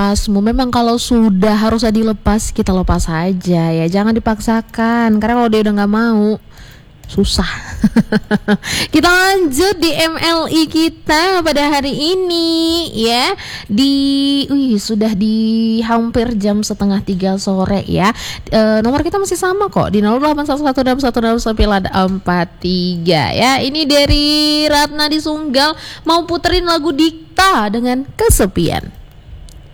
Memang kalau sudah harusnya dilepas, kita lepas aja ya, jangan dipaksakan. Karena kalau dia udah nggak mau, susah. Kita lanjut di MLI kita pada hari ini ya. Sudah di hampir jam setengah 3 sore ya. Nomor kita masih sama kok di 0811616943 ya. Ini dari Ratna di Sunggal mau puterin lagu Dikta dengan Kesepian.